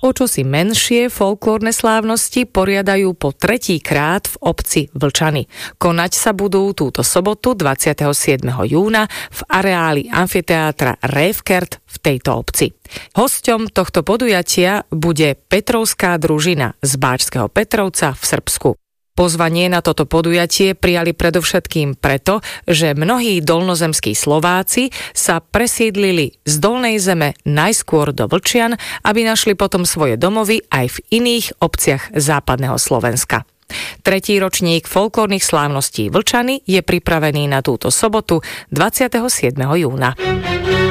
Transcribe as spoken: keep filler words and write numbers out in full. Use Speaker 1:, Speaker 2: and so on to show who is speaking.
Speaker 1: O čosi menšie folklórne slávnosti poriadajú po tretíkrát v obci Vlčany. Konať sa budú túto sobotu dvadsiateho siedmeho júna v areáli amfiteátra Révkert v tejto obci. Hosťom tohto podujatia bude Petrovská družina z Báčskeho Petrovca v Srbsku. Pozvanie na toto podujatie prijali predovšetkým preto, že mnohí dolnozemskí Slováci sa presídlili z Dolnej Zeme najskôr do Vlčian, aby našli potom svoje domovy aj v iných obciach západného Slovenska. Tretí ročník folklórnych slávností Vlčany je pripravený na túto sobotu dvadsiateho siedmeho júna.